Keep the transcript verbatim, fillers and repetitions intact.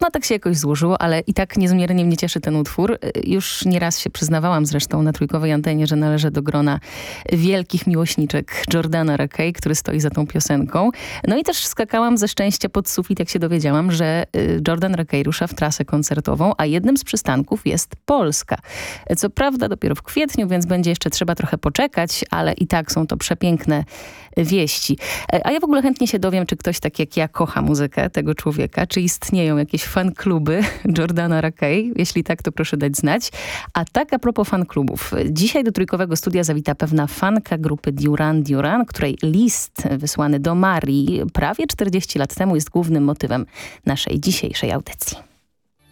No tak się jakoś złożyło, ale i tak niezmiernie mnie cieszy ten utwór. Już nieraz się przyznawałam zresztą na trójkowej antenie, że należę do grona wielkich miłośniczek Jordana Rakei, który stoi za tą piosenką. No i też skakałam ze szczęścia pod sufit, jak się dowiedziałam, że Jordan Rakei rusza w trasę koncertową, a jednym z przystanków jest Polska. Co prawda dopiero w kwietniu, więc będzie jeszcze trzeba trochę poczekać, ale i tak są to przepiękne wieści. A ja w ogóle chętnie się dowiem, czy ktoś tak jak ja kocha muzykę tego człowieka, czy istnieją jakieś fan-kluby Jordana Rakei. Jeśli tak, to proszę dać znać. A tak a propos fan-klubów. Dzisiaj do Trójkowego Studia zawita pewna fanka grupy Duran Duran, której list wysłany do Marii prawie czterdzieści lat temu jest głównym motywem naszej dzisiejszej audycji.